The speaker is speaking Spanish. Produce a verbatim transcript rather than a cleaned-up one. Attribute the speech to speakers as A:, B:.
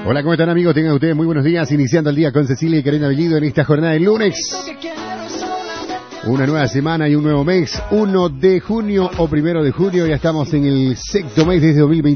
A: Hola, ¿cómo están, amigos? Tengan ustedes muy buenos días, iniciando el día con Cecilia y Karina Bellido en esta jornada de lunes. Una nueva semana y un nuevo mes, uno de junio o primero de julio, ya estamos en el sexto mes desde dos mil veinte.